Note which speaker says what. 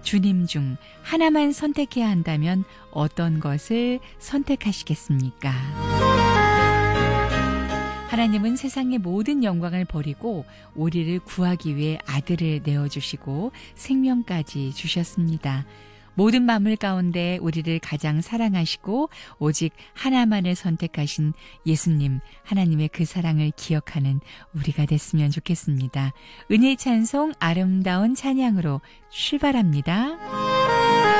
Speaker 1: 주님 중 하나만 선택해야 한다면 어떤 것을 선택하시겠습니까? 하나님은 세상의 모든 영광을 버리고 우리를 구하기 위해 아들을 내어주시고 생명까지 주셨습니다. 모든 만물 가운데 우리를 가장 사랑하시고 오직 하나만을 선택하신 예수님, 하나님의 그 사랑을 기억하는 우리가 됐으면 좋겠습니다. 은혜의 찬송 아름다운 찬양으로 출발합니다.